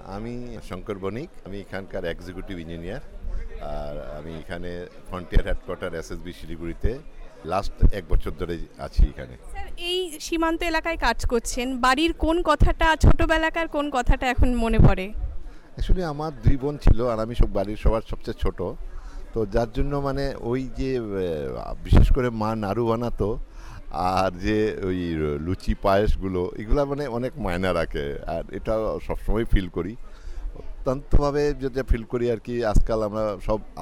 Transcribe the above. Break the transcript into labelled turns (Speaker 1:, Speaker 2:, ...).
Speaker 1: আমি শঙ্কর বণিক, আমি এখানকার এক্সিকিউটিভ ইঞ্জিনিয়ার। আর আমি এখানে ফ্রন্টিয়ার হেডকোয়ার্টার এসএসবি শিলিগুড়িতে লাস্ট 1 বছর ধরে আছি এখানে।
Speaker 2: স্যার, এই সীমান্ত এলাকায় কাজ করছেন, বাড়ির কোন কথাটা, ছোটবেলাকার কোন কথাটা এখন মনে পড়ে?
Speaker 1: অ্যাকচুয়ালি আমার 2 বোন ছিল আর আমি সব বাড়ির সবার সবচেয়ে ছোট। তো যার জন্য মানে ওই যে বিশেষ করে মা নাড়ু বানাতো আর যে ওই লুচি পায়েসগুলো এগুলা মানে অনেক মায়না রাখে, আর এটা সবসময় ফিল করি, অত্যন্তভাবে যেটা ফিল করি আর কি। আজকাল আমরা সব